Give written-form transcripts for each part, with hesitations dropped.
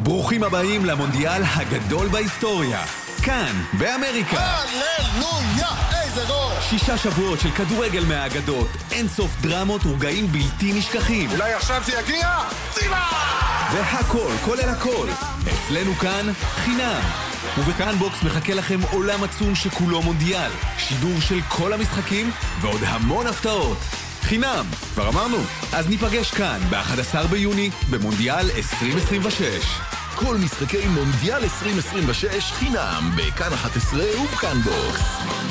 ברוכים הבאים למונדיאל הגדול בהיסטוריה. כאן, באמריקה. הללויה, איזה גול! 6 שבועות של כדורגל מהאגדות, אין סוף דרמות ורגעים בלתי נשכחים. אולי עכשיו זה יגיע? ציבה! והכל, כולל הכל, אצלנו כאן חינם. ובכאן בוקס מחכה לכם עולם עצום שכולו מונדיאל, שידור של כל המשחקים ועוד המון הפתעות. חינם, כבר אמרנו. אז ניפגש כאן ב-11 ביוני במונדיאל 2026. כל משחקי מונדיאל 2026 חינם בכאן 11 ובכאן בוקס.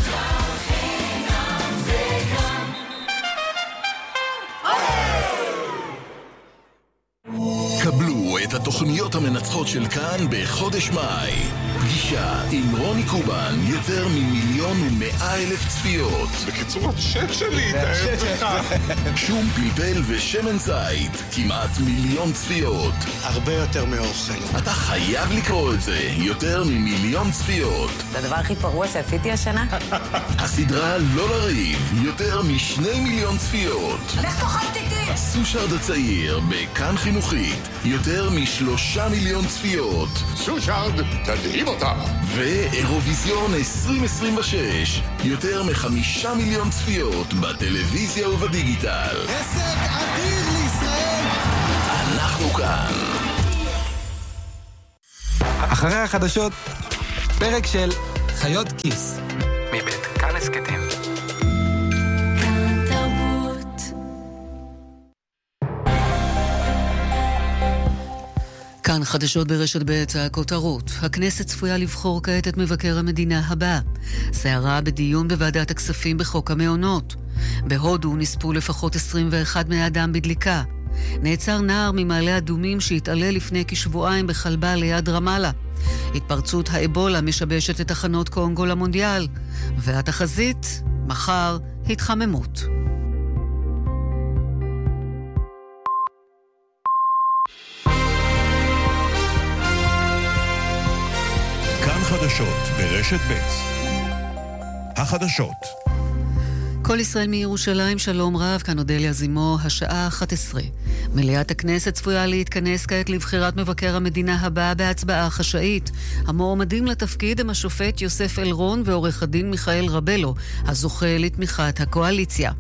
קבלו את התוכניות המנצחות של כאן בחודש מאי. פגישה עם רוני קובן, יותר מ1,100,000 צפיות. בקיצור, השם שלי, תאהב לך. שום פלפל ושמן זית, כמעט 1,000,000 צפיות. הרבה יותר מאוכל. אתה חייב לקרוא את זה, יותר מ1,000,000 צפיות. זה הדבר הכי פרוע שעשיתי השנה. הסדרה לא לריב, יותר מ2,000,000 צפיות. לך תאכל איתי. סושרד הצעיר, בכאן חינוכית, יותר מ3,000,000 צפיות. סושרד, תדהים אותה. ואירוויזיון 2026, יותר מ5,000,000 צפיות בטלוויזיה ובדיגיטל. הישג אדיר לישראל. אנחנו כאן. אחרי החדשות, פרק של חיות כיס מבית כאן הסקטים. כאן חדשות ברשת ב' הכותרות. הכנסת צפויה לבחור כעת את מבקר המדינה הבא. סערה בדיון בוועדת הכספים בחוק המעונות. בהודו נספו לפחות 21 בני אדם בדליקה. נעצר נער ממעלה אדומים שהתעלל לפני כשבועיים בכלבה ליד רמאללה. התפרצות האבולה משבשת את תחנות קונגו למונדיאל. והתחזית, מחר, התחממות. חדשות ברשת ב'. החדשות. כל ישראל מירושלים, שלום רב, כאן אודליה זימו, השעה 11. מליאת הכנסת צפויה להתכנס כעת לבחירת מבקר המדינה הבא בהצבעה חשאית. המועמדים לתפקיד הם השופט יוסף אלרון ועורך הדין מיכאל רבלו, הזוכה לתמיכת הקואליציה.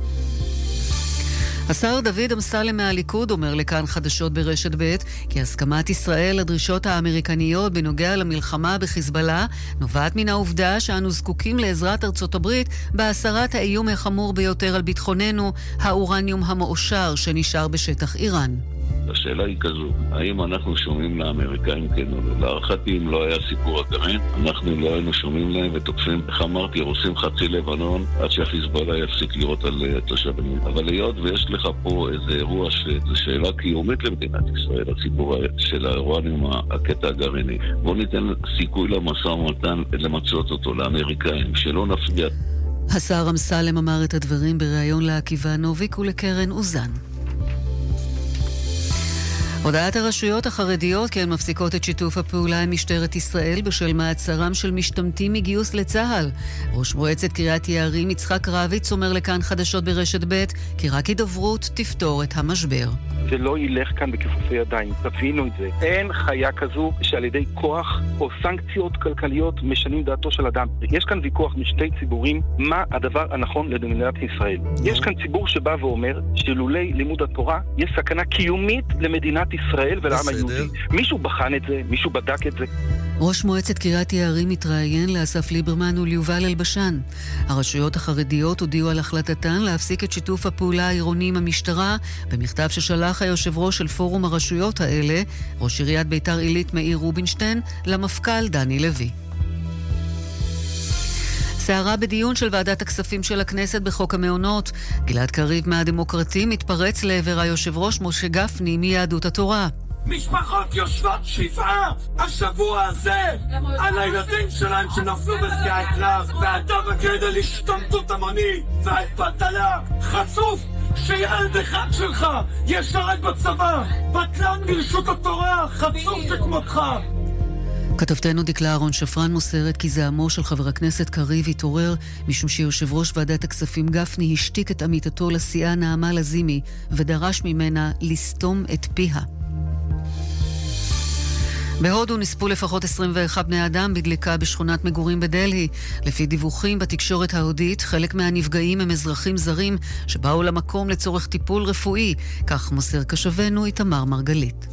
השר דוד אמסלם מהליכוד אומר לכאן חדשות ברשת ב' כי הסכמת ישראל לדרישות האמריקניות בנוגע למלחמה בחיזבאללה נובעת מן העובדה שאנו זקוקים לעזרת ארצות הברית בהסרת האיום החמור ביותר על ביטחוננו, האורניום המאושר שנשאר בשטח איראן. השאלה היא כזו, האם אנחנו שומעים לאמריקאים כן או לא? להערכתי אם לא היה סיפור הגרעין, אנחנו לא היינו שומעים להם ותוקפים, איך אמרתי, הרוסים חצי לבנון עד שהחיזבאללה יפסיק לירות על תושבים. אבל היות ויש לך פה איזה אירוע שזו שאלה קיומית למדינת ישראל, הסיפור של האיראנים, הקטע הגרעיני. בואו ניתן סיכוי למשא ומתן למצות אותו לאמריקאים, שלא נפגיע. השר אמסלם אמר את הדברים בריאיון לעקיבא נוביק ולקרן אוזן. הודעת הרשויות החרדיות כי הן מפסיקות את שיתוף הפעולה עם משטרת ישראל בשל מעצרם של משתמטים מגיוס לצה"ל. ראש מועצת קריית יערים יצחק רביץ אומר לכאן חדשות ברשת ב' כי רק הידברות תפתור את המשבר. זה לא ילך כאן בכיפופי ידיים, תבינו את זה. אין חיה כזו שעל ידי כוח או סנקציות כלכליות משנים דעתו של אדם. יש כאן ויכוח משתי ציבורים מה הדבר הנכון למדינת ישראל. יש כאן ציבור שבא ואומר שלולי לימוד התורה יש סכנה קיומית למדינת ישראל ולעם היהודי. מישהו בחן את זה, מישהו בדק את זה. ראש מועצת קריית יערים מתראיין לאסף ליברמן וליובל אלבשן. הרשויות החרדיות הודיעו על החלטתן להפסיק את שיתוף הפעולה העירוני עם המשטרה במכתב ששלח היושב ראש של פורום הרשויות האלה, ראש עיריית ביתר עילית מאיר רובינשטיין, למפכ"ל דני לוי. סערה בדיון של ועדת הכספים של הכנסת בחוק המעונות. גלעד קריב מהדמוקרטים מתפרץ לעבר היושב ראש משה גפני מיהדות התורה. משפחות יושבות שבעה השבוע הזה על הילדים שלהם שנפלו בשדה הקרב, ואתה בגדר השתמטות המונית ואת בטלה חצוף שילד אחד שלך ישרת בצבא, בטלן ברשות התורה, חצוף שכמותך. כתבתנו דקלה אהרון שפרן מוסרת כי זעמו של חבר הכנסת קריב התעורר משום שיושב ראש ועדת הכספים גפני השתיק את עמיתתו לסיעה נעמה לזימי ודרש ממנה לסתום את פיה. בהודו נספו לפחות 21 בני אדם בדליקה בשכונת מגורים בדלהי. לפי דיווחים בתקשורת ההודית, חלק מהנפגעים הם אזרחים זרים שבאו למקום לצורך טיפול רפואי, כך מוסר קשבנו איתמר מרגלית.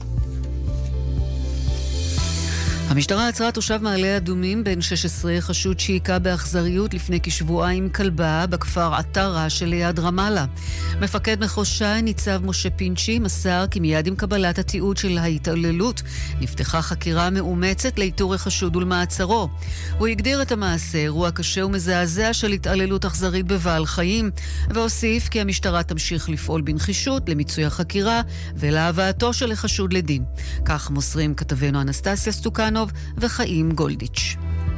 המשטרה עצרה תושב מעלה אדומים בן 16 חשוד שהיכה באכזריות לפני כשבועיים כלבה בכפר עטרה שליד רמאללה. מפקד מחוז ש"י ניצב משה פינצ'י מסר כי מיד עם קבלת התיעוד של ההתעללות נפתחה חקירה מאומצת לאיתור החשוד ולמעצרו. הוא הגדיר את המעשה אירוע קשה ומזעזע של התעללות אכזרית בבעל חיים, והוסיף כי המשטרה תמשיך לפעול בנחישות למיצוי החקירה ולהבאתו של החשוד לדין. כך מוסרים כתבנו אנסטסיה סטוקנוב וחיים גולדיץ'.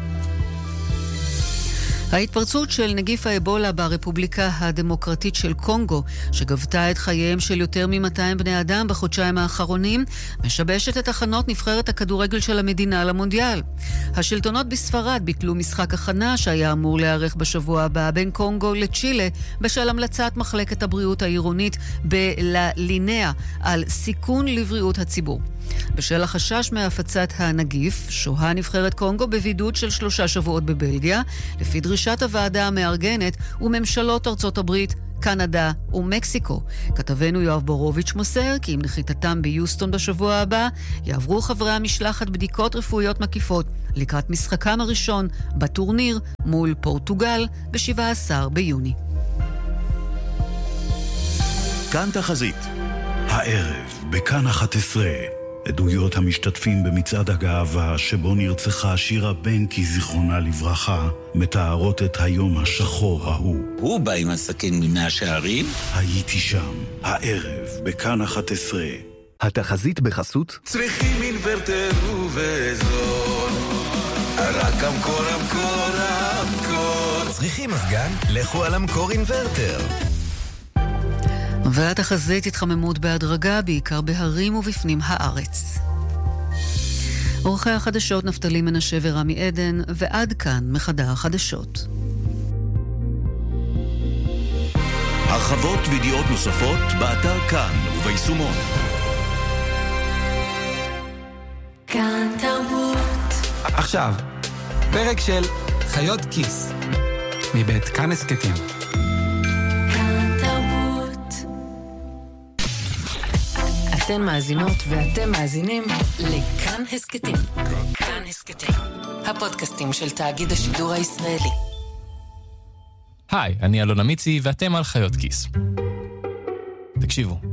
ההתפרצות של נגיף האבולה ברפובליקה הדמוקרטית של קונגו, שגבתה את חייהם של יותר מ-200 בני אדם בחודשיים האחרונים, משבשת את הכנות נבחרת הכדורגל של המדינה למונדיאל. השלטונות בספרד ביטלו משחק הכנה שהיה אמור להיערך בשבוע הבא בין קונגו לצ'ילה, בשל המלצת מחלקת הבריאות העירונית בלינאה על סיכון לבריאות הציבור. בשל החשש מהפצת הנגיף, שוהה נבחרת קונגו בבידוד של 3 שבועות בבלגיה, לפי דרישת הוועדה המארגנת וממשלות ארצות הברית, קנדה ומקסיקו. כתבנו יואב בורוביץ' מוסר כי עם נחיתתם ביוסטון בשבוע הבא, יעברו חברי המשלחת בדיקות רפואיות מקיפות לקראת משחקם הראשון בטורניר מול פורטוגל ב-17 ביוני. כאן תחזית. הערב בכאן 11 עדויות המשתתפים במצעד הגאווה שבו נרצחה שירה בנקי זיכרונה לברכה מתארות את היום השחור ההוא. הוא בא עם הסכין ממאה שערים? הייתי שם, הערב בכאן 11. התחזית בחסות צריכים אינוורטר ובזול, רק אמקור אמקור אמקור. צריכים מזגן? לכו על אמקור אינוורטר. והתחזית התחממות בהדרגה, בעיקר בהרים ובפנים הארץ. עורכי החדשות נפתלי מנשה ורמי עדן, ועד כאן מחדר החדשות. הרחבות וידיעות נוספות באתר כאן וביישומון. כאן תרבות. עכשיו, פרק של חיות כיס, מבית כאן הסקטים. אתן מאזינות ואתם מאזינים לכאן הסקטים. כאן הסקטים, הפודקאסטים של תאגיד השידור הישראלי. היי, אני אלון אמיצי ואתם על חיות כיס. תקשיבו,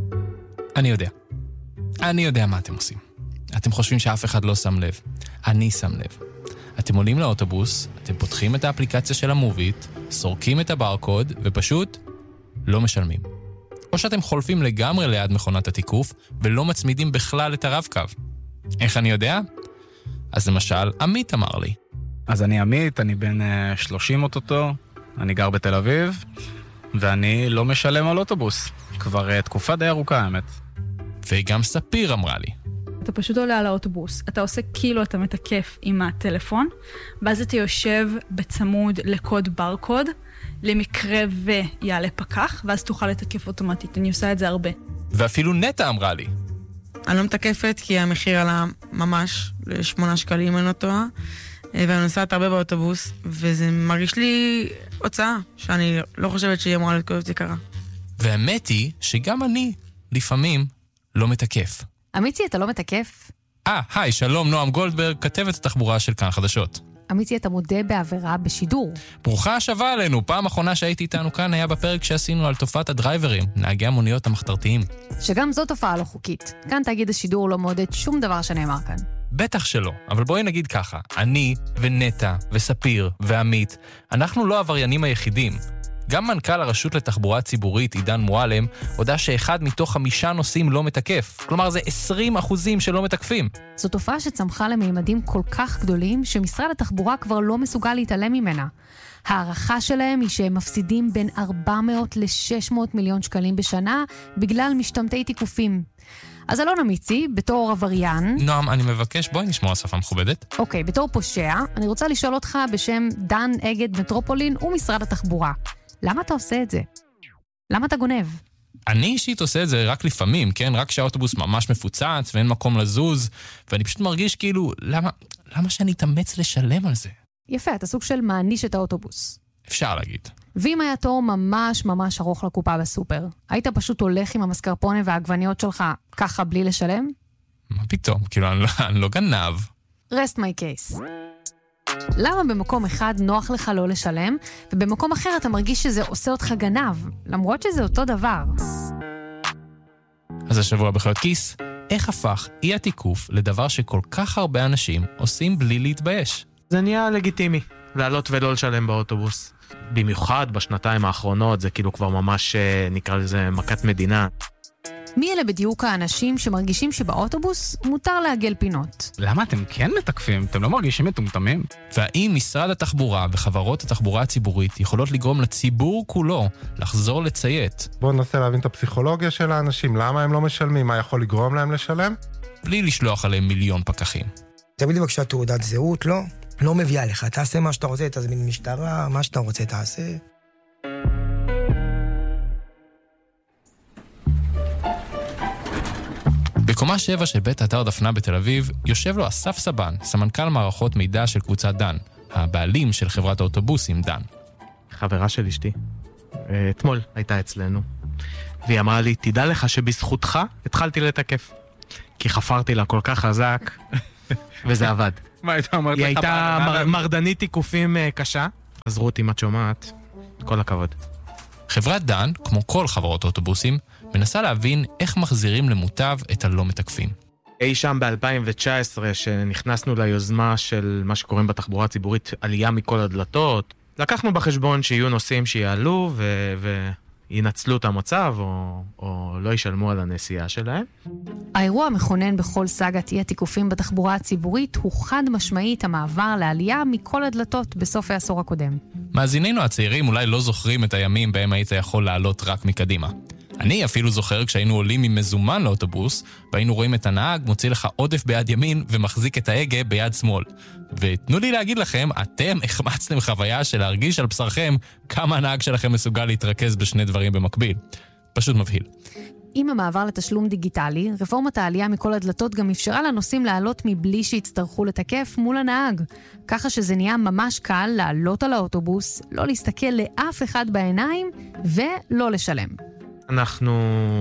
אני יודע מה אתם עושים. אתם חושבים שאף אחד לא שם לב. אני שם לב. אתם עולים לאוטובוס, אתם פותחים את האפליקציה של המובית, סורקים את הברקוד ופשוט לא משלמים. או שאתם חולפים לגמרי ליד מכונת התיקוף ולא מצמידים בכלל את הרב-קו. איך אני יודע? אז למשל, עמית אמר לי. אז אני עמית, אני בן 30 אוטוטו, אני גר בתל אביב, ואני לא משלם על אוטובוס. כבר תקופה די ארוכה, האמת. וגם ספיר אמרה לי. אתה פשוט עולה על האוטובוס, אתה עושה כאילו אתה מתקף עם הטלפון, ואז אתה יושב בצמוד לקוד ברקוד, למקרה ויעלה פקח, ואז תוכל לתקף אוטומטית. אני עושה את זה הרבה. ואפילו נטה אמרה לי. אני לא מתקפת כי המחיר עלה ממש ל8 שקלים, אני לא טועה, ואני נוסעת הרבה באוטובוס, וזה מרגיש לי הוצאה, שאני לא חושבת שהיא אמורה להיות כל כך יקרה. והאמת היא שגם אני לפעמים לא מתקף. אמיצי, אתה לא מתקף? היי, שלום, נועם גולדברג, כתבת התחבורה של כאן חדשות. אמיצי, אתה מודה בעבירה בשידור. ברוכה השבה עלינו. פעם אחרונה שהייתי איתנו כאן היה בפרק שעשינו על תופעת הדרייברים, נהגי המוניות המחתרתיים. שגם זו תופעה לא חוקית. כאן תאגיד השידור לא מעודד שום דבר שנאמר כאן. בטח שלא, אבל בואי נגיד ככה, אני ונטה וספיר ועמית, אנחנו לא עבריינים היחידים. גם מנכ"ל הרשות לתחבורה ציבורית, עידן מועלם, הודע שאחד מתוך 5 נוסעים לא מתקף. כלומר, זה 20% שלא מתקפים. זו תופעה שצמחה לממדים כל כך גדולים, שמשרד התחבורה כבר לא מסוגל להתעלם ממנה. הערכה שלהם היא שהם מפסידים בין 400 ל-600 מיליון שקלים בשנה, בגלל משתמטי תיקופים. אז אלון אמיצי, בתור עבריין... נועם, אני מבקש, בואי נשמור שפה מכובדת. אוקיי, בתור פושע, אני רוצה לשאול אותך בשם דן אגד מטרופולין ומשרד התחבורה. למה אתה עושה את זה? למה אתה גונב? אני אישית עושה את זה רק לפעמים, כן? רק שהאוטובוס ממש מפוצץ ואין מקום לזוז, ואני פשוט מרגיש כאילו, למה שאני אתאמץ לשלם על זה? יפה, אתה סוג של מעניש את האוטובוס. אפשר להגיד. ואם היה תור ממש ממש ארוך לקופה בסופר, היית פשוט הולך עם המסקרפונה והעגבניות שלך ככה בלי לשלם? מה פתאום? כאילו, אני לא גנב. Rest my case. למה במקום אחד נוח לך לא לשלם, ובמקום אחר אתה מרגיש שזה עושה אותך גנב, למרות שזה אותו דבר? אז השבוע בחיות כיס, איך הפך אי התיקוף לדבר שכל כך הרבה אנשים עושים בלי להתבייש? זה נהיה לגיטימי, לעלות ולא לשלם באוטובוס. במיוחד בשנתיים האחרונות, זה כאילו כבר ממש נקרא לזה מכת מדינה. מי אלה בדיוק האנשים שמרגישים שבאוטובוס מותר לעגל פינות? למה אתם כן מתקפים? אתם לא מרגישים מטומטמים? והאם משרד התחבורה וחברות התחבורה הציבורית יכולות לגרום לציבור כולו לחזור לציית? בואו ננסה להבין את הפסיכולוגיה של האנשים, למה הם לא משלמים, מה יכול לגרום להם לשלם? בלי לשלוח עליהם מיליון פקחים. תביא לי בבקשה תעודת זהות, לא מביאה לך, תעשה מה שאתה רוצה, תזמין משטרה, מה שאתה רוצה תעשה. בקומה 7 של בית אתר דפנה בתל אביב יושב לו אסף סבן, סמנכ"ל מערכות מידע של קבוצת דן, הבעלים של חברת האוטובוסים דן. חברה של אשתי, אתמול הייתה אצלנו, והיא אמרה לי, תדע לך שבזכותך התחלתי לתקף, כי חפרתי לה כל כך חזק, וזה עבד. מה הייתה אומרת לך? היא הייתה מרדנית תיקופים קשה, עזרו אותי מה את שומעת, כל הכבוד. חברת דן, כמו כל חברות אוטובוסים, מנסה להבין איך מחזירים למוטב את הלא מתקפים. אי שם ב-2019, שנכנסנו ליוזמה של מה שקוראים בתחבורה הציבורית, עלייה מכל הדלתות, לקחנו בחשבון שיהיו נוסעים שיעלו וינצלו את המצב, או לא ישלמו על הנסיעה שלהם. האירוע המכונן בכל סאגת אי התיקופים בתחבורה הציבורית הוא חד משמעית המעבר לעלייה מכל הדלתות בסוף העשור הקודם. מאזינינו הצעירים אולי לא זוכרים את הימים בהם היית יכול לעלות רק מקדימה. אני אפילו זוכר כשהיינו עולים עם מזומן לאוטובוס, והיינו רואים את הנהג מוציא לך עודף ביד ימין ומחזיק את ההגה ביד שמאל. ותנו לי להגיד לכם, אתם החמצתם חוויה של להרגיש על בשרכם כמה הנהג שלכם מסוגל להתרכז בשני דברים במקביל. פשוט מבהיל. עם המעבר לתשלום דיגיטלי, רפורמת העלייה מכל הדלתות גם אפשרה לנוסעים לעלות מבלי שיצטרכו לתקף מול הנהג. ככה שזה נהיה ממש קל לעלות על האוטובוס, לא להסתכל לאף אחד בעיניים ולא לשלם. אנחנו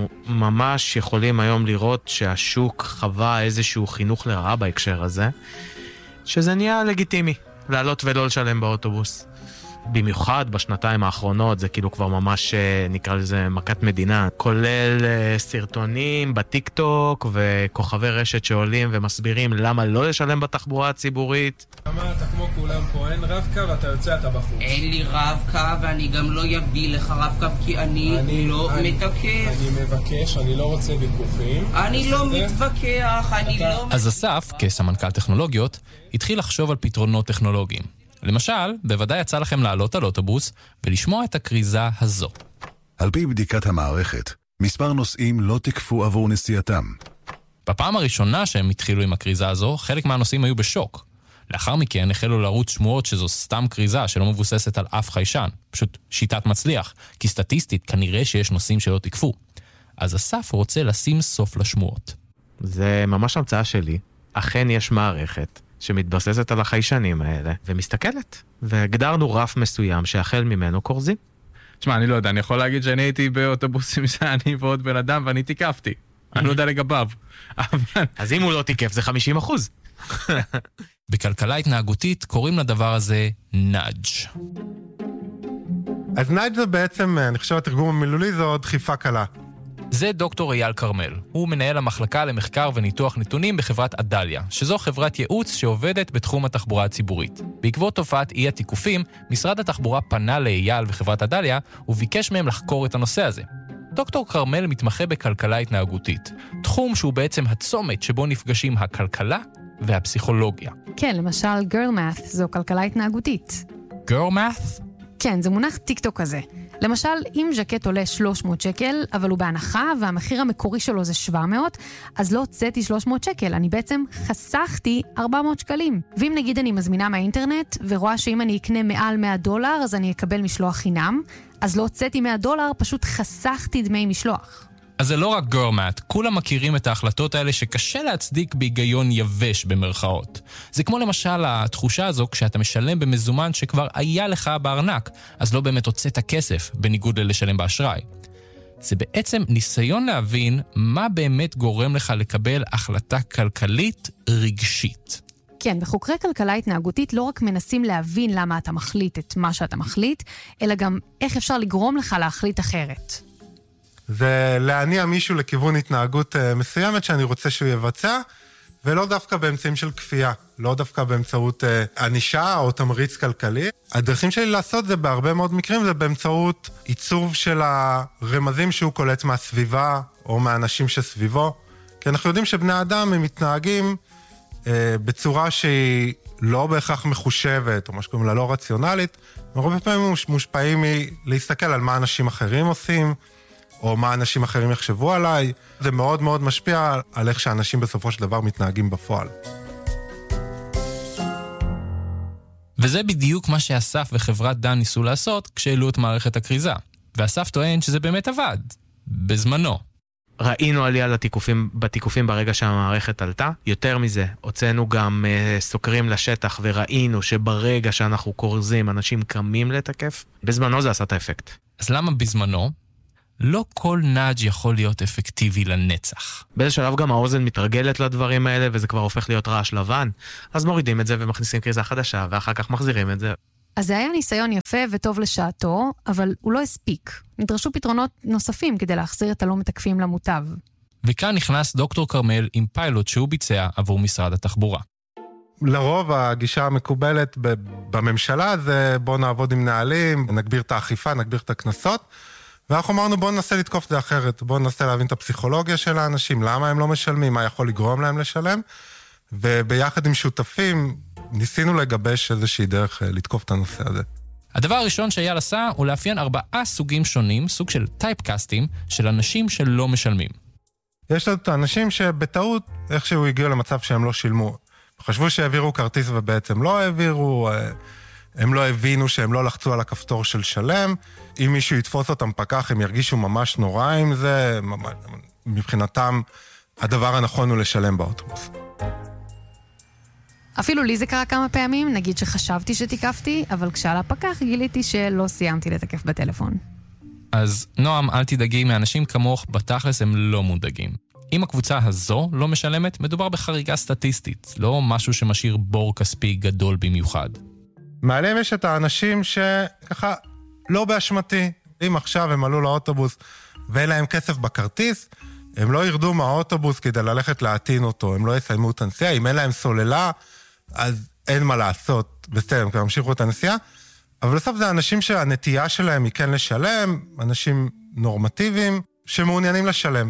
ממש יכולים היום לראות שהשוק חווה איזשהו חינוך לרעה בהקשר הזה, שזה נהיה לגיטימי, לעלות ולא לשלם באוטובוס. במיוחד בשנתיים האחרונות, זה כאילו כבר ממש נקרא לזה מכת מדינה, כולל סרטונים בטיק טוק וכוכבי רשת שעולים ומסבירים למה לא לשלם בתחבורה הציבורית. למה אתה כמו כולם פה, אין רב-קו ואתה יוצא, אתה בחוץ. אין לי רב-קו ואני גם לא יביא לך רב-קו כי אני לא מתקף. אני מבקש, אני לא רוצה ויכוחים. אני לא מתווכח, אני לא... אז אסף, כסמנכ"ל טכנולוגיות, התחיל לחשוב על פתרונות טכנולוגיים. למשל, בוודאי יצא לכם לעלות על אוטובוס ולשמוע את הקריזה הזו. על פי בדיקת המערכת, מספר נוסעים לא תקפו עבור נסיעתם. בפעם הראשונה שהם התחילו עם הקריזה הזו, חלק מהנוסעים היו בשוק. לאחר מכן החלו לרוץ שמועות שזו סתם קריזה שלא מבוססת על אף חיישן. פשוט שיטת מצליח, כי סטטיסטית כנראה שיש נוסעים שלא תקפו. אז אסף רוצה לשים סוף לשמועות. זה ממש המצאה שלי. אכן יש מערכת שמתבססת על החיישנים האלה, ומסתכלת. והגדרנו רף מסוים שהחל ממנו קורזים. תשמע, אני לא יודע, אני יכול להגיד שאני הייתי באוטובוסים שאני ועוד בן אדם, ואני תיקפתי. אני לא יודע לגביו. אז אם הוא לא תיקף, זה 50%. בכלכלה התנהגותית קוראים לדבר הזה נאג'. אז נאג' זה בעצם, אני חושב, התרגום המילולי זו דחיפה קלה. זה דוקטור אייל קרמל. הוא מנהל המחלקה למחקר וניתוח נתונים בחברת אדליה, שזו חברת ייעוץ שעובדת בתחום התחבורה הציבורית. בעקבות תופעת אי התיקופים, משרד התחבורה פנה לאייל וחברת אדליה וביקש מהם לחקור את הנושא הזה. דוקטור קרמל מתמחה בכלכלה התנהגותית, תחום שהוא בעצם הצומת שבו נפגשים הכלכלה והפסיכולוגיה. כן, למשל girl math זו כלכלה התנהגותית. girl math? כן, זה מונח טיקטוק כזה. למשל, אם ז'קט עולה 300 שקל, אבל הוא בהנחה והמחיר המקורי שלו זה 700, אז לא הוצאתי 300 שקל, אני בעצם חסכתי 400 שקלים. ואם נגיד אני מזמינה מהאינטרנט, ורואה שאם אני אקנה מעל $100, אז אני אקבל משלוח חינם, אז לא הוצאתי $100, פשוט חסכתי דמי משלוח. אז זה לא רק גורמט, כולם מכירים את ההחלטות האלה שקשה להצדיק בהיגיון יבש במרכאות. זה כמו למשל התחושה הזו כשאתה משלם במזומן שכבר היה לך בארנק, אז לא באמת הוצאת כסף, בניגוד ללשלם באשראי. זה בעצם ניסיון להבין מה באמת גורם לך לקבל החלטה כלכלית רגשית. כן, בחוקרי כלכלה התנהגותית לא רק מנסים להבין למה אתה מחליט את מה שאתה מחליט, אלא גם איך אפשר לגרום לך להחליט אחרת. זה להניע מישהו לכיוון התנהגות מסוימת שאני רוצה שהוא יבצע, ולא דווקא באמצעים של כפייה, לא דווקא באמצעות ענישה או תמריץ כלכלי. הדרכים שלי לעשות זה בהרבה מאוד מקרים, זה באמצעות עיצוב של הרמזים שהוא קולט מהסביבה או מהאנשים שסביבו. כי אנחנו יודעים שבני אדם הם מתנהגים בצורה שהיא לא בהכרח מחושבת, או מה שקוראים לה לא רציונלית, הרבה פעמים מושפעים מלהסתכל על מה אנשים אחרים עושים, או מה אנשים אחרים יחשבו עליי. זה מאוד מאוד משפיע על איך שאנשים בסופו של דבר מתנהגים בפועל. וזה בדיוק מה שאסף וחברת דן ניסו לעשות כשהעלו את מערכת הקריזה. ואסף טוען שזה באמת עבד. בזמנו. ראינו עלייה בתיקופים ברגע שהמערכת עלתה. יותר מזה, הוצאנו גם סוקרים לשטח וראינו שברגע שאנחנו קורזים, אנשים קמים לתקף. בזמנו זה עשה את האפקט. אז למה בזמנו? לא כל נאג' יכול להיות אפקטיבי לנצח. באיזה שלב גם האוזן מתרגלת לדברים האלה, וזה כבר הופך להיות רעש לבן. אז מורידים את זה ומכניסים קריזה חדשה, ואחר כך מחזירים את זה. אז זה היה ניסיון יפה וטוב לשעתו, אבל הוא לא הספיק. נדרשו פתרונות נוספים כדי להחזיר את הלא מתקפים למוטב. וכאן נכנס דוקטור קרמל עם פיילוט שהוא ביצע עבור משרד התחבורה. לרוב הגישה המקובלת בממשלה זה בוא נעבוד עם נהלים, נגביר את האכיפה, נגביר את הכנסות, ואנחנו אמרנו בוא ננסה לתקוף את זה אחרת, בוא ננסה להבין את הפסיכולוגיה של האנשים, למה הם לא משלמים, מה יכול לגרום להם לשלם, וביחד עם שותפים ניסינו לגבש איזושהי דרך לתקוף את הנושא הזה. הדבר הראשון שאייל עשה הוא לאפיין 4 סוגים שונים, סוג של טייפקאסטים, של אנשים שלא משלמים. יש לנו את האנשים שבטעות איכשהו הגיעו למצב שהם לא שילמו. חשבו שהעבירו כרטיס ובעצם לא העבירו, הם לא הבינו שהם לא לחצו על הכפתור של שלם. אם מישהו יתפוס אותם פקח, הם ירגישו ממש נורא עם זה. מבחינתם, הדבר הנכון הוא לשלם באוטובוס. אפילו לי זה קרה כמה פעמים, נגיד שחשבתי שתיקפתי, אבל כשעל הפקח גיליתי שלא סיימתי לתקף בטלפון. אז נועם, אל תדאגי, מאנשים כמוך בתכלס הם לא מודאגים. אם הקבוצה הזו לא משלמת, מדובר בחריגה סטטיסטית, לא משהו שמשאיר בור כספי גדול במיוחד. מעליהם יש את האנשים שככה לא באשמתי. אם עכשיו הם עלו לאוטובוס ואין להם כסף בכרטיס, הם לא ירדו מהאוטובוס כדי ללכת להטעין אותו, הם לא יסיימו את הנסיעה. אם אין להם סוללה, אז אין מה לעשות, בסדר, הם ימשיכו את הנסיעה. אבל בסוף זה אנשים שהנטייה שלהם היא כן לשלם, אנשים נורמטיביים שמעוניינים לשלם.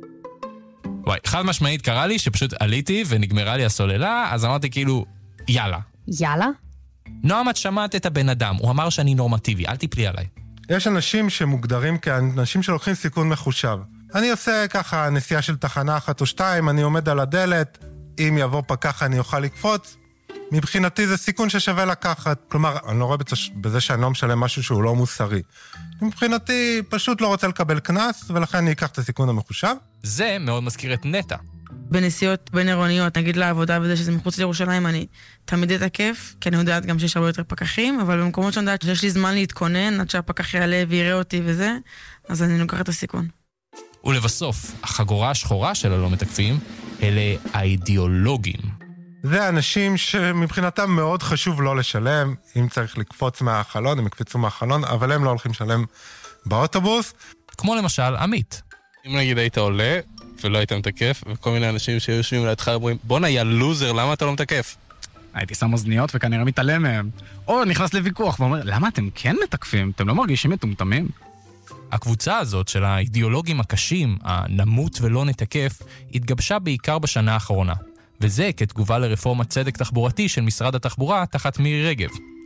וואי, חד משמעית קרה לי שפשוט עליתי ונגמרה לי הסוללה, אז אמרתי כאילו, יאללה. יאללה? נועם, את שמעת את הבן אדם, הוא אמר שאני נורמטיבי, אל תיפלי עליי. יש אנשים שמוגדרים כאנשים שלוקחים סיכון מחושב. אני עושה ככה נסיעה של תחנה 1 או 2, אני עומד על הדלת, אם יבוא פקח אני אוכל לקפוץ. מבחינתי זה סיכון ששווה לקחת. כלומר, אני לא רואה בזה שאני לא משלם משהו שהוא לא מוסרי. מבחינתי פשוט לא רוצה לקבל כנס, ולכן אני אקח את הסיכון המחושב. זה מאוד מזכיר את נטע. בנסיעות בין עירוניות, נגיד לעבודה וזה שזה מחוץ לירושלים, אני תמיד אתעכב, כי אני יודעת גם שיש הרבה יותר פקחים, אבל במקומות שאני יודעת שיש לי זמן להתכונן, עד שהפקח יעלה ויראה אותי וזה, אז אני לוקחת את הסיכון. ולבסוף, החגורה השחורה של הלא מתקפים, אלה האידיאולוגים. זה אנשים שמבחינתם מאוד חשוב לא לשלם, אם צריך לקפוץ מהחלון, הם יקפצו מהחלון, אבל הם לא הולכים לשלם באוטובוס. כמו למשל עמית. אם נגיד היית עולה ולא היית מתקף, וכל מיני אנשים שיושבים לידך אומרים, בוא יא לוזר, למה אתה לא מתקף? הייתי שם אוזניות וכנראה מתעלם מהם. או נכנס לוויכוח ואומר, למה אתם כן מתקפים? אתם לא מרגישים מטומטמים? הקבוצה הזאת של האידיאולוגים הקשים, הנמות ולא נתקף, התגבשה בעיקר בשנה האחרונה. וזה כתגובה לרפורמת צדק תחבורתי של משרד התחבורה תחת מירי רגב.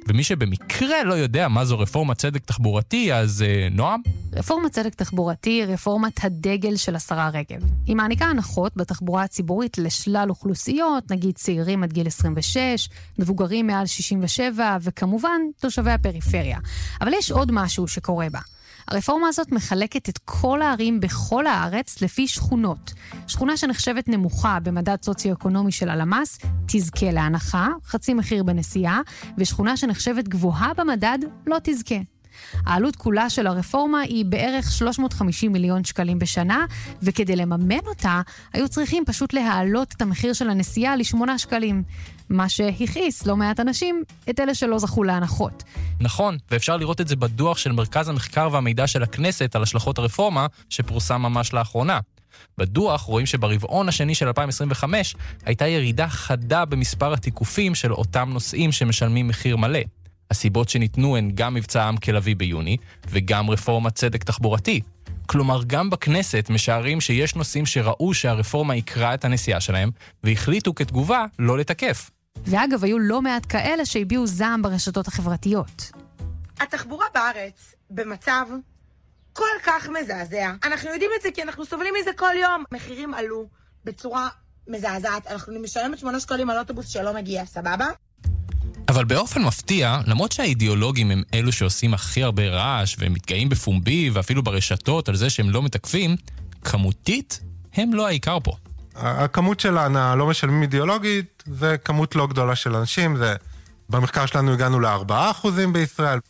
ומי שבמקרה לא יודע מה זו רפורמת צדק תחבורתי, אז נועם? רפורמת צדק תחבורתי היא רפורמת הדגל של השרה רגב. היא מעניקה הנחות בתחבורה הציבורית לשלל אוכלוסיות, נגיד צעירים עד גיל 26, מבוגרים מעל 67, וכמובן תושבי הפריפריה. אבל יש עוד משהו שקורה בה. הרפורמה הזאת מחלקת את כל הערים בכל הארץ לפי שכונות. שכונה שנחשבת נמוכה במדד סוציו-אקונומי של הלמ"ס, תזכה להנחה, חצי מחיר בנסיעה, ושכונה שנחשבת גבוהה במדד לא תזכה. העלות כולה של הרפורמה היא בערך 350 מיליון שקלים בשנה, וכדי לממן אותה, היו צריכים פשוט להעלות את המחיר של הנסיעה ל8 שקלים, מה שהכעיס לא מעט אנשים את אלה שלא זכו להנחות. נכון, ואפשר לראות את זה בדוח של מרכז המחקר והמידע של הכנסת על השלכות הרפורמה, שפורסם ממש לאחרונה. בדוח רואים שברבעון השני של 2025 הייתה ירידה חדה במספר התיקופים של אותם נוסעים שמשלמים מחיר מלא. הסיבות שניתנו הן גם מבצע עם כלבי ביוני, וגם רפורמת צדק תחבורתי. כלומר, גם בכנסת משערים שיש נוסעים שראו שהרפורמה יקרה את הנסיעה שלהם, והחליטו כתגובה לא לתקף. ואגב, היו לא מעט כאלה שהביעו זעם ברשתות החברתיות. התחבורה בארץ במצב כל כך מזעזע. אנחנו יודעים את זה כי אנחנו סובלים מזה כל יום. מחירים עלו בצורה מזעזעת. אנחנו משלמת 8 שקלים על אוטובוס שלא מגיע, סבבה? אבל באופן מפתיע, למרות שהאידיאולוגים הם אלו שעושים הכי הרבה רעש והם מתגאים בפומבי ואפילו ברשתות על זה שהם לא מתקפים, כמותית הם לא העיקר פה. הכמות של לא משלמים אידיאולוגית זה כמות לא גדולה של אנשים, זה במחקר שלנו הגענו ל4% בישראל,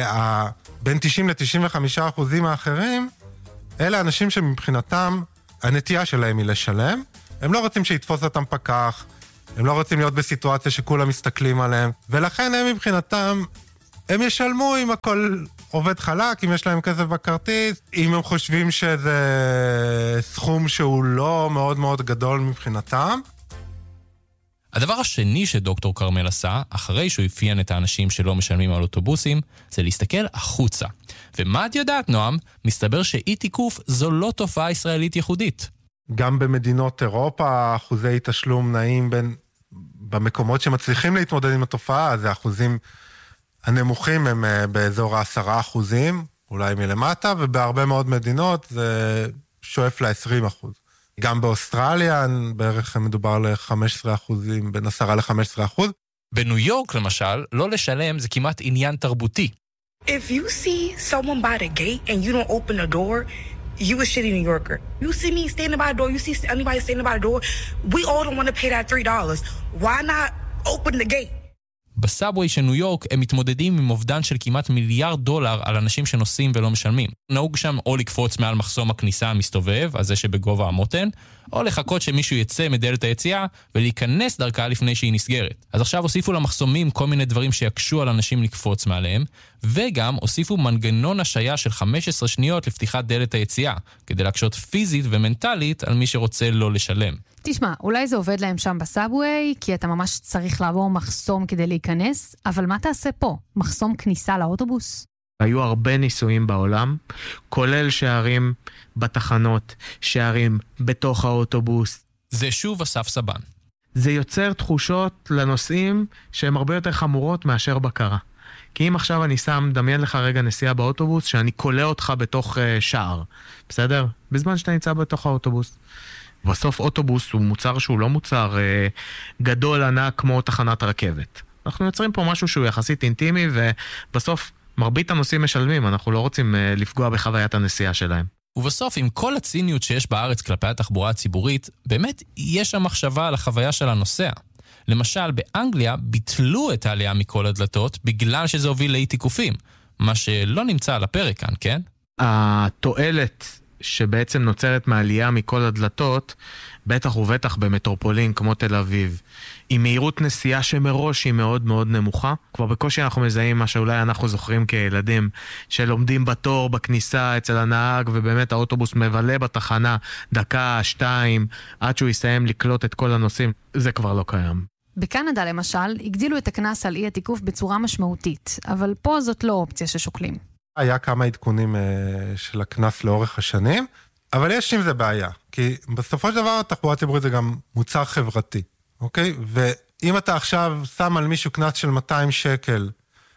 ובין 90 ל-95% האחרים, אלה אנשים שמבחינתם הנטייה שלהם היא לשלם, הם לא רוצים שיתפוס אותם פקח, הם לא רוצים להיות בסיטואציה שכולם מסתכלים עליהם, ולכן הם מבחינתם, הם ישלמו אם הכל עובד חלק, אם יש להם כסף בכרטיס, אם הם חושבים שזה סכום שהוא לא מאוד מאוד גדול מבחינתם. הדבר השני שדוקטור קרמל עשה, אחרי שהוא אפיין את האנשים שלא משלמים על אוטובוסים, זה להסתכל החוצה. ומה את יודעת, נועם? מסתבר שאי תיקוף זו לא תופעה ישראלית ייחודית. גם במדינות אירופה, אחוזי תשלום נעים במקומות שמצליחים להתמודד עם התופעה, אז האחוזים הנמוכים הם באזור 10%, אולי מלמטה, ובהרבה מאוד מדינות זה שואף ל-20%. גם באוסטרליה בערך מדובר ל-15%, בין 10 ל-15%. בניו יורק למשל, לא לשלם זה כמעט עניין תרבותי. If you see someone by the gate and you don't open the door, you a shitty New Yorker. You see me standing by the door, you see anybody standing by the door, we all don't want to pay that $3. Why not open the gate? בסאבווי של ניו יורק הם מתמודדים עם אובדן של כמעט $1 מיליארד על אנשים שנוסעים ולא משלמים. נהוג שם או לקפוץ מעל מחסום הכניסה המסתובב, הזה שבגובה המותן, או לחכות שמישהו יצא מדלת היציאה ולהיכנס דרכה לפני שהיא נסגרת. אז עכשיו הוסיפו למחסומים כל מיני דברים שיקשו על אנשים לקפוץ מעליהם, וגם הוסיפו מנגנון השעיה של 15 שניות לפתיחת דלת היציאה, כדי להקשות פיזית ומנטלית על מי שרוצה לא לשלם. תשמע, אולי זה עובד להם שם בסאבווי, כי אתה ממש צריך לעבור מחסום כדי להיכנס, אבל מה תעשה פה? מחסום כניסה לאוטובוס? היו הרבה ניסויים בעולם, כולל שערים בתחנות, שערים בתוך האוטובוס. זה שוב אסף סבן. זה יוצר תחושות לנוסעים שהן הרבה יותר חמורות מאשר בקרה. כי אם עכשיו אני דמיין לך רגע נסיעה באוטובוס, שאני קולה אותך בתוך שער, בסדר? בזמן שאתה נמצא בתוך האוטובוס. בסוף אוטובוס הוא מוצר שהוא לא מוצר גדול ענק כמו תחנת רכבת. אנחנו יוצרים פה משהו שהוא יחסית אינטימי, ובסוף מרבית הנוסעים משלמים, אנחנו לא רוצים לפגוע בחוויית הנסיעה שלהם. ובסוף, עם כל הציניות שיש בארץ כלפי התחבורה הציבורית, באמת יש שם מחשבה על החוויה של הנוסע. למשל, באנגליה ביטלו את העלייה מכל הדלתות בגלל שזה הוביל לאי תיקופים, מה שלא נמצא על הפרק כאן, כן? התועלת שבעצם נוצרת מעלייה מכל הדלתות, בטח ובטח במטרופולין כמו תל אביב, עם מהירות נסיעה שמראש היא מאוד מאוד נמוכה. כבר בקושי אנחנו מזהים מה שאולי אנחנו זוכרים כילדים, שלומדים בתור בכניסה אצל הנהג, ובאמת האוטובוס מבלה בתחנה דקה, 2, עד שהוא יסיים לקלוט את כל הנוסעים. זה כבר לא קיים. בקנדה למשל, הגדילו את הכנס על אי התיקוף בצורה משמעותית, אבל פה זאת לא אופציה ששוקלים. היה כמה עדכונים של הכנס לאורך השנים, אבל יש עם זה בעיה, כי בסופו של דבר התחבורה הציבורית זה גם מוצר חברתי, אוקיי? ואם אתה עכשיו שם על מישהו כנס של 200 שקל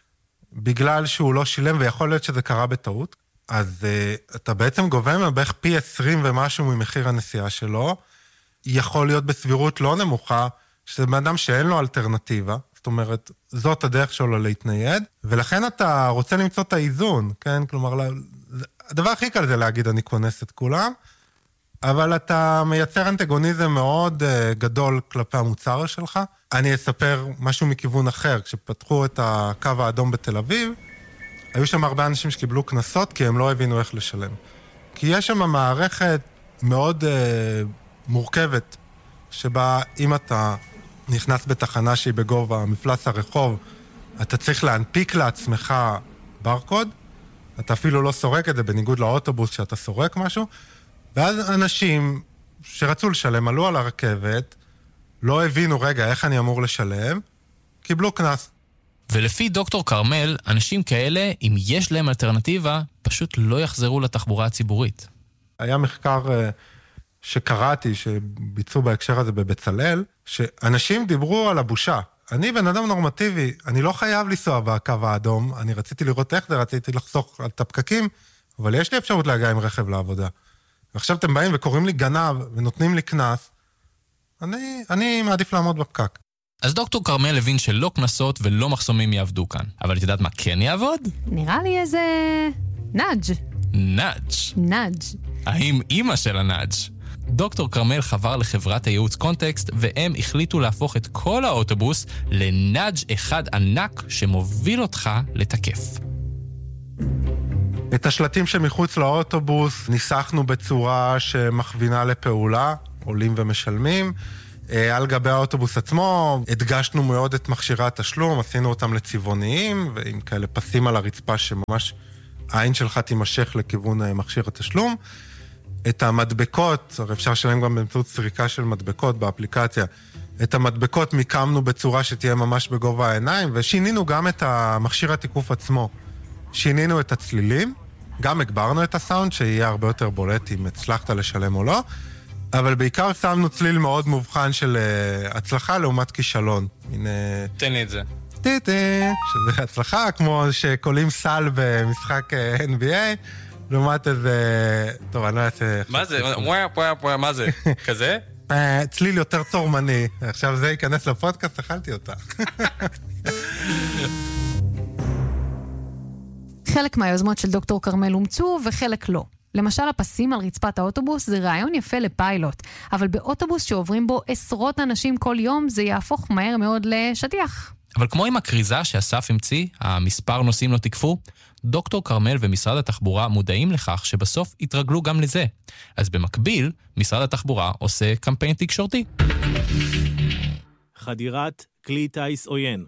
בגלל שהוא לא שילם, ויכול להיות שזה קרה בטעות, אז אתה בעצם גובה בערך פי 20 ומשהו ממחיר הנסיעה שלו, יכול להיות בסבירות לא נמוכה, שזה בן אדם שאין לו אלטרנטיבה, זאת אומרת, זאת הדרך שלו להתנייד, ולכן אתה רוצה למצוא את האיזון, כן? כלומר, הדבר הכי קל זה להגיד, אני כונס את כולם, אבל אתה מייצר אנטגוניזם מאוד גדול כלפי המוצר שלך. אני אספר משהו מכיוון אחר. כשפתחו את הקו האדום בתל אביב, היו שם הרבה אנשים שקיבלו כנסות, כי הם לא הבינו איך לשלם. כי יש שם מערכת מאוד מורכבת, שבה אם אתה נכנס בתחנה שהיא בגובה מפלס הרחוב, אתה צריך להנפיק לעצמך ברקוד, אתה אפילו לא סורק את זה, בניגוד לאוטובוס שאתה סורק משהו, ואז אנשים שרצו לשלם, עלו על הרכבת, לא הבינו, רגע, איך אני אמור לשלם, קיבלו כנס. ולפי דוקטור קרמל, אנשים כאלה, אם יש להם אלטרנטיבה, פשוט לא יחזרו לתחבורה הציבורית. היה מחקר שקראתי, שביצעו בהקשר הזה בבצלאל, שאנשים דיברו על הבושה. אני בן אדם נורמטיבי, אני לא חייב לנסוע בקו האדום, אני רציתי לראות איך זה, רציתי לחסוך את הפקקים, אבל יש לי אפשרות להגיע עם רכב לעבודה. ועכשיו אתם באים וקוראים לי גנב ונותנים לי כנס, אני מעדיף לעמוד בפקק. אז דוקטור קרמל הבין שלא כנסות ולא מחסומים יעבדו כאן. אבל את יודעת מה כן יעבוד? נראה לי איזה נאג'. נאג'. נאג'. האם אימא של הנאג'? דוקטור קרמל חבר לחברת הייעוץ קונטקסט, והם החליטו להפוך את כל האוטובוס לנאג' אחד ענק שמוביל אותך לתקף. את השלטים שמחוץ לאוטובוס ניסחנו בצורה שמכווינה לפעולה, עולים ומשלמים. על גבי האוטובוס עצמו הדגשנו מאוד את מכשירי התשלום, עשינו אותם לצבעוניים, ועם כאלה פסים על הרצפה שממש העין שלך תימשך לכיוון מכשיר התשלום. את המדבקות, הרי אפשר לשלם גם באמצעות סריקה של מדבקות באפליקציה, את המדבקות מיקמנו בצורה שתהיה ממש בגובה העיניים, ושינינו גם את המכשיר התיקוף עצמו. שינינו את הצלילים, גם הגברנו את הסאונד, שיהיה הרבה יותר בולט אם הצלחת לשלם או לא, אבל בעיקר שמנו צליל מאוד מובחן של הצלחה לעומת כישלון. תן לי את זה. שזה הצלחה, כמו שקולים סל במשחק NBA, לעומת איזה... טוב, אני לא אעשה... מה זה? מה זה? כזה? צליל יותר תורמני. עכשיו זה ייכנס לפודקאסט, אכלתי אותה. חלק מהיוזמות של דוקטור קרמל אומצו וחלק לא. למשל, הפסים על רצפת האוטובוס זה רעיון יפה לפיילוט, אבל באוטובוס שעוברים בו עשרות אנשים כל יום זה יהפוך מהר מאוד לשטיח. אבל כמו עם הקריזה שאסף המציא, המספר נוסעים לא תקפו, דוקטור קרמל ומשרד התחבורה מודעים לכך שבסוף יתרגלו גם לזה. אז במקביל, משרד התחבורה עושה קמפיין תקשורתי. חדירת כלי טייס עוין.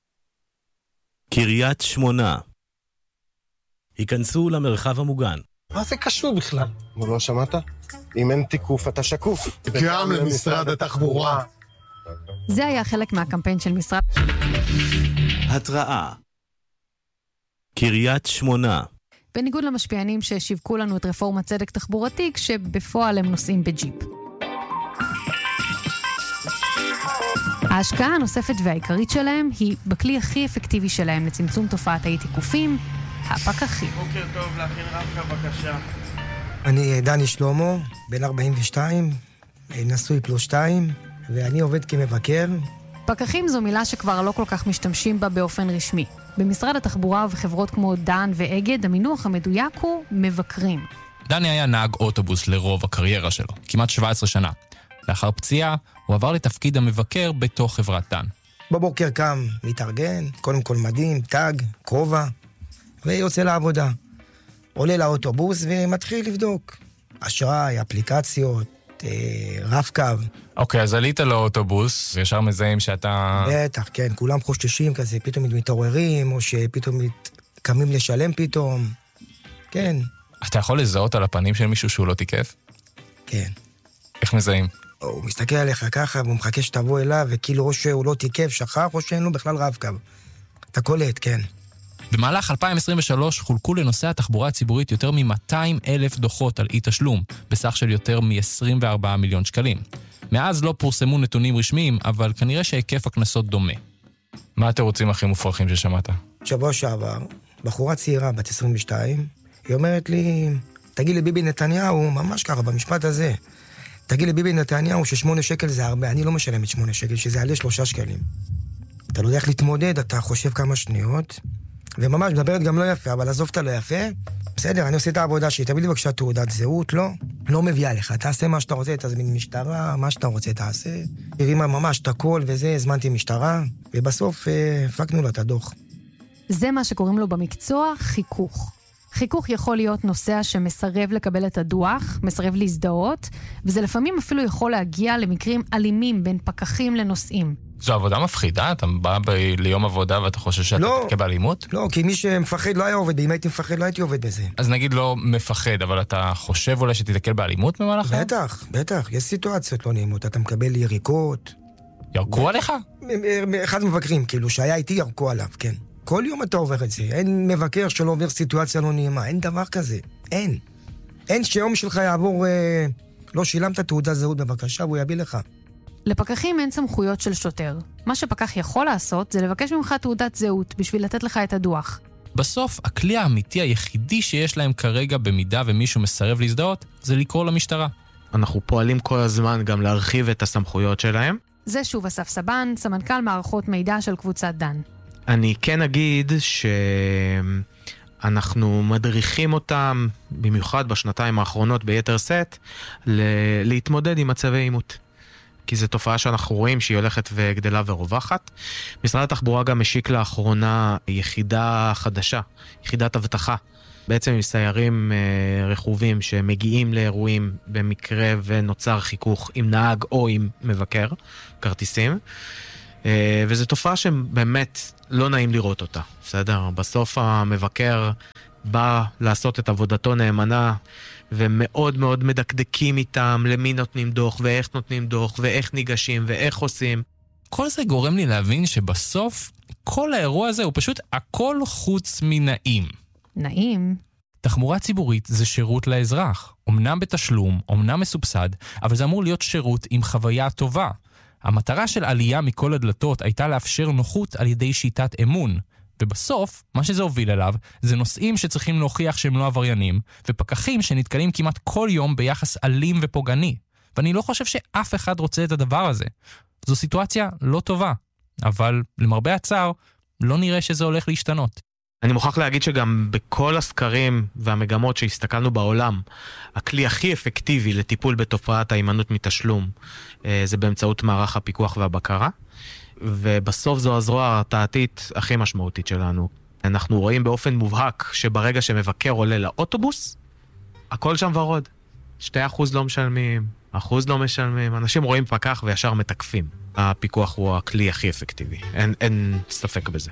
קריית שמונה. היכנסו למרחב המוגן. מה זה קשור בכלל? לא שמעת? אם אין תיקוף אתה שקוף. גם למשרד התחבורה. זה היה חלק מהקמפיין של משרד... התראה. קריית שמונה. בניגוד למשפיענים ששיווקו לנו את רפורמת צדק תחבורתי, כשבפועל הם נוסעים בג'יפ. ההשקעה הנוספת והעיקרית שלהם היא בכלי הכי אפקטיבי שלהם לצמצום תופעת האי-תיקופים, הפקחים. בוקר טוב, להכין רבקה בבקשה. אני דני שלמה, בן 42, נשוי פלוס 2, ואני עובד כמבקר. פקחים זו מילה שכבר לא כל כך משתמשים בה באופן רשמי. במשרד התחבורה ובחברות כמו דן ואגד, המינוח המדויק הוא מבקרים. דני היה נהג אוטובוס לרוב הקריירה שלו, כמעט 17 שנה. לאחר פציעה, הוא עבר לתפקיד המבקר בתוך חברת דן. בבוקר קם, מתארגן, קודם כל מדים, טג, כובע, ויוצא לעבודה. עולה לאוטובוס ומתחיל לבדוק. אשראי, אפליקציות, רב-קו. אוקיי, אז עלית לאוטובוס, וישר מזהים שאתה... בטח, כן, כולם חוששים כזה, פתאום מתעוררים, או שפתאום קמים לשלם פתאום. כן. אתה יכול לזהות על הפנים של מישהו שהוא לא תיקף? כן. איך מזהים? הוא מסתכל עליך ככה, והוא מחכה שתבוא אליו, וכאילו או שהוא לא תיקף, שכח, או שאין לו בכלל רב-קו. אתה קולט, כן. במהלך 2023 חולקו לנושא התחבורה הציבורית יותר מ-200,000 דוחות על אי-תשלום, בסך של יותר מ-24 מיליון שקלים. מאז לא פורסמו נתונים רשמיים, אבל כנראה שהיקף הכנסות דומה. מה התירוצים הכי מופרכים ששמעת? שבוע שעבר, בחורה צעירה, בת 22, היא אומרת לי, תגיד לביבי נתניהו, ממש ככה, במשפט הזה, תגיד לביבי נתניהו ש8 שקל זה הרבה, אני לא משלם את 8 שקל, שזה יעלה 3 שקלים. אתה לא יודע איך להתמודד, אתה חושב כמה שניות, וממש מדברת גם לא יפה, אבל עזוב את הלא יפה, בסדר, אני עושה את העבודה שלי, תביא לי בבקשה תעודת זהות, לא מביאה לך, תעשה מה שאתה רוצה, תזמין משטרה, מה שאתה רוצה תעשה, הרימה ממש את הכל וזה, הזמנתי משטרה, ובסוף הפקנו לה את הדוח. זה מה שקוראים לו במקצוע חיכוך. חיכוך יכול להיות נוסע שמסרב לקבל את הדוח, מסרב להזדהות, וזה לפעמים אפילו יכול להגיע למקרים אלימים בין פקחים לנוסעים. זו עבודה מפחידה? אתה בא ליום עבודה ואתה חושב שאתה תתקע באלימות? לא, כי מי שמפחד לא היה עובד, אם הייתי מפחד לא הייתי עובד בזה. אז נגיד לא מפחד, אבל אתה חושב אולי שתתקל באלימות במהלך? בטח, יש סיטואציות לא נעימות, אתה מקבל יריקות. ירקו עליך? אחד מבקרים, כאילו, שהיה איתי ירקו עליו, כן. כל יום אתה עובר את זה, אין מבקר שלא עובר סיטואציה לא נעימה, אין דבר כזה, אין שיום שלך יעבור, לא שילמת תעודת זהות בבקשה, והוא יביא לך. לפקחים אין סמכויות של שוטר. מה שפקח יכול לעשות זה לבקש ממך תעודת זהות בשביל לתת לך את הדוח. בסוף, הכלי האמיתי היחידי שיש להם כרגע במידה ומישהו מסרב להזדהות, זה לקרוא למשטרה. אנחנו פועלים כל הזמן גם להרחיב את הסמכויות שלהם. זה שוב אסף סבן, סמנכ"ל מערכות מידע של קבוצת דן. אני כן אגיד שאנחנו מדריכים אותם, במיוחד בשנתיים האחרונות ביתר סט, להתמודד עם מצבי עימות. כי זו תופעה שאנחנו רואים שהיא הולכת וגדלה ורווחת. משרד התחבורה גם משיק לאחרונה יחידה חדשה, יחידת אבטחה. בעצם עם סיירים רכובים שמגיעים לאירועים במקרה ונוצר חיכוך עם נהג או עם מבקר, כרטיסים. וזו תופעה שבאמת לא נעים לראות אותה, בסדר? בסוף המבקר בא לעשות את עבודתו נאמנה, ומאוד מאוד מדקדקים איתם למי נותנים דוח, ואיך נותנים דוח, ואיך ניגשים, ואיך עושים. כל זה גורם לי להבין שבסוף כל האירוע הזה הוא פשוט הכל חוץ מנעים. נעים? תחבורה ציבורית זה שירות לאזרח. אמנם בתשלום, אמנם מסובסד, אבל זה אמור להיות שירות עם חוויה טובה. המטרה של עלייה מכל הדלתות הייתה לאפשר נוחות על ידי שיטת אמון. ובסוף, מה שזה הוביל אליו, זה נושאים שצריכים להוכיח שהם לא עבריינים, ופקחים שנתקלים כמעט כל יום ביחס אלים ופוגעני. ואני לא חושב שאף אחד רוצה את הדבר הזה. זו סיטואציה לא טובה, אבל למרבה הצער, לא נראה שזה הולך להשתנות. אני מוכרח להגיד שגם בכל הסקרים והמגמות שהסתכלנו בעולם, הכלי הכי אפקטיבי לטיפול בתופעת ההימנעות מתשלום, זה באמצעות מערך הפיקוח והבקרה. ובסוף זו הזרוע ההרתעתית הכי משמעותית שלנו. אנחנו רואים באופן מובהק שברגע שמבקר עולה לאוטובוס, הכל שם ורוד. 2% לא משלמים, 1% לא משלמים. אנשים רואים פקח וישר מתקפים. הפיקוח הוא הכלי הכי אפקטיבי. אין ספק בזה.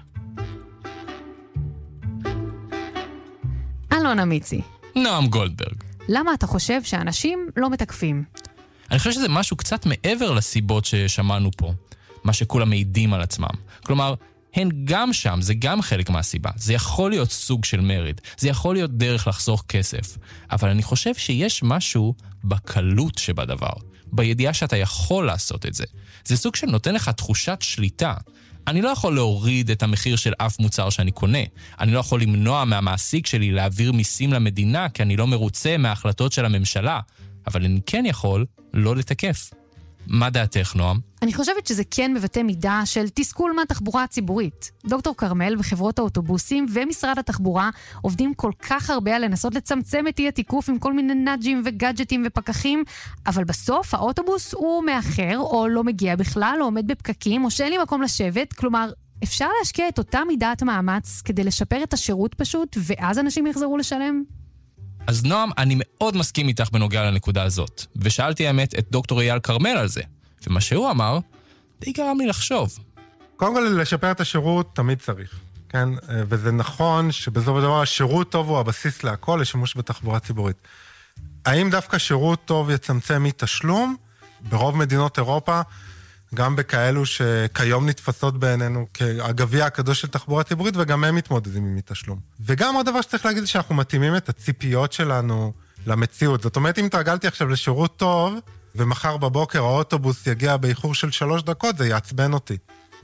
אלון אמיצי. נועם גולדברג. למה אתה חושב שאנשים לא מתקפים? אני חושב שזה משהו קצת מעבר לסיבות ששמענו פה. מה שכולם מעידים על עצמם. כלומר, הן גם שם, זה גם חלק מהסיבה. זה יכול להיות סוג של מרד, זה יכול להיות דרך לחסוך כסף. אבל אני חושב שיש משהו בקלות שבדבר, בידיעה שאתה יכול לעשות את זה. זה סוג של נותן לך תחושת שליטה. אני לא יכול להוריד את המחיר של אף מוצר שאני קונה. אני לא יכול למנוע מהמעסיק שלי להעביר מיסים למדינה, כי אני לא מרוצה מההחלטות של הממשלה. אבל אני כן יכול לא לתקף. מה דעתך, נועם? אני חושבת שזה כן מבטא מידה של תסכול מהתחבורה הציבורית. דוקטור קרמל וחברות האוטובוסים ומשרד התחבורה עובדים כל כך הרבה על לנסות לצמצם את אי התיקוף עם כל מיני נאג'ים וגאדג'טים ופקחים, אבל בסוף האוטובוס הוא מאחר או לא מגיע בכלל, או עומד בפקקים, או שאין לי מקום לשבת. כלומר, אפשר להשקיע את אותה מידת מאמץ כדי לשפר את השירות פשוט, ואז אנשים יחזרו לשלם? אז נועם, אני מאוד מסכים איתך בנוגע לנקודה הזאת, ושאלתי האמת את דוקטור אייל קרמל על זה, ומה שהוא אמר, די גרם לי לחשוב. קודם כל, לשפר את השירות תמיד צריך, כן? וזה נכון שבסופו של דבר השירות טוב הוא הבסיס להכל, לשימוש בתחבורה ציבורית. האם דווקא שירות טוב יצמצם מתשלום? ברוב מדינות אירופה, גם בכאלו שכיום נתפסות בעינינו כהגביע הקדוש של תחבורה ציבורית, וגם הם מתמודדים עם מתשלום. וגם עוד דבר שצריך להגיד שאנחנו מתאימים את הציפיות שלנו למציאות. זאת אומרת, אם תרגלתי עכשיו לשירות טוב, ומחר בבוקר האוטובוס יגיע באיחור של 3 דקות, זה יעצבן אותי.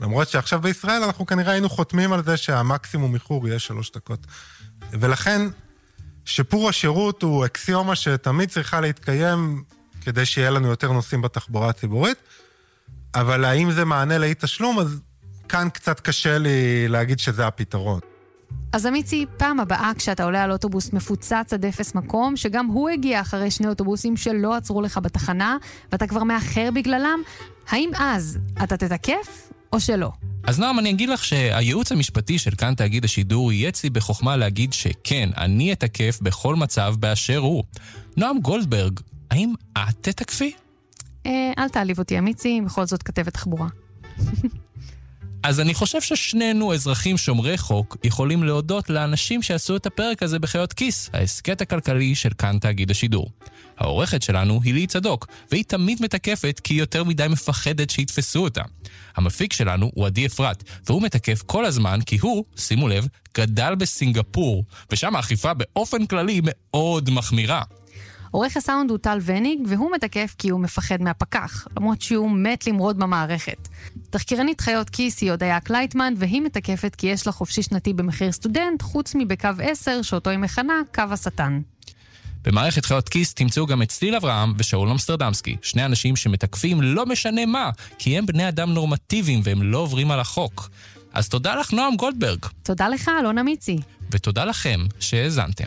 למרות שעכשיו בישראל אנחנו כנראה היינו חותמים על זה שהמקסימום איחור יהיה 3 דקות. ולכן, שיפור השירות הוא אקסיומה שתמיד צריכה להתקיים כדי שיהיה לנו יותר נוסעים בתחבורה הציבורית, אבל האם זה מענה לאי תשלום, אז כאן קצת קשה לי להגיד שזה הפתרון. אז אמיצי, פעם הבאה כשאתה עולה על אוטובוס מפוצץ עד 0 מקום, שגם הוא הגיע אחרי 2 אוטובוסים שלא עצרו לך בתחנה, ואתה כבר מאחר בגללם, האם אז אתה תתקף או שלא? אז נועם, אני אגיד לך שהייעוץ המשפטי של כאן תאגיד השידור יהיה אצלי בחוכמה להגיד שכן, אני אתקף בכל מצב באשר הוא. נועם גולדברג, האם את תתקפי? אל תעליב אותי אמיצי, בכל זאת כתבת תחבורה. אז אני חושב ששנינו אזרחים שומרי חוק יכולים להודות לאנשים שעשו את הפרק הזה בחיות כיס, ההסקט הכלכלי של כאן תאגיד השידור. העורכת שלנו היא לי צדוק, והיא תמיד מתקפת כי היא יותר מדי מפחדת שיתפסו אותה. המפיק שלנו הוא עדי אפרת, והוא מתקף כל הזמן כי הוא, שימו לב, גדל בסינגפור, ושם האכיפה באופן כללי מאוד מחמירה. עורך הסאונד הוא טל וניג, והוא מתקף כי הוא מפחד מהפקח, למרות שהוא מת למרוד במערכת. תחקירנית חיות כיס היא הודיה קלייטמן, והיא מתקפת כי יש לה חופשי שנתי במחיר סטודנט, חוץ מבקו 10, שאותו היא מכנה קו השטן. במערכת חיות כיס תמצאו גם את צליל אברהם ושאול אמסטרדמסקי, 2 אנשים שמתקפים לא משנה מה, כי הם בני אדם נורמטיביים והם לא עוברים על החוק. אז תודה לך נועם גולדברג. תודה לך אלון אמיצי. ותודה לכם שהאזנתם.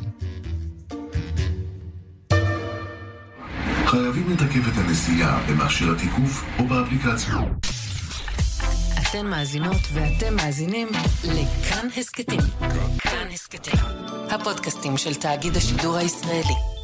חייבים לתקף את הנסיעה במכשיר התיקוף או באפליקציה. אתן מאזינות ואתם מאזינים לכאן הסקטים. כאן הסקטים, הפודקאסטים של תאגיד השידור הישראלי.